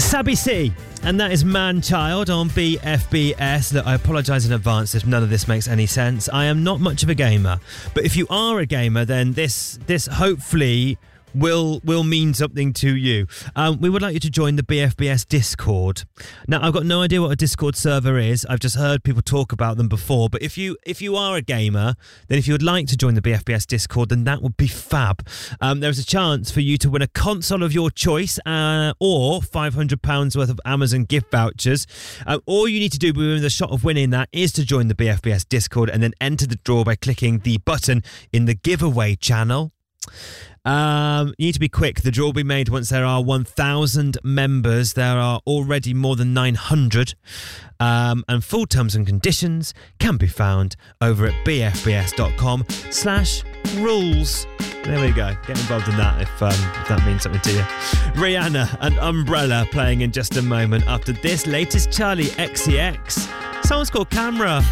Sabby C, and that is Man-Child on BFBS. Look, I apologise in advance if none of this makes any sense. I am not much of a gamer, but if you are a gamer, then this hopefully will mean something to you. We would like you to join the BFBS Discord. Now, I've got no idea what a Discord server is. I've just heard people talk about them before. But if you are a gamer, then if you would like to join the BFBS Discord, then that would be fab. There's a chance for you to win a console of your choice or £500 worth of Amazon gift vouchers. All you need to do within the shot of winning that is to join the BFBS Discord and then enter the draw by clicking the button in the giveaway channel. You need to be quick. The draw will be made once there are 1,000 members. There are already more than 900. And full terms and conditions can be found over at bfbs.com/rules. There we go. Get involved in that if that means something to you. Rihanna and Umbrella playing in just a moment after this latest Charlie XCX. Someone's called Camera.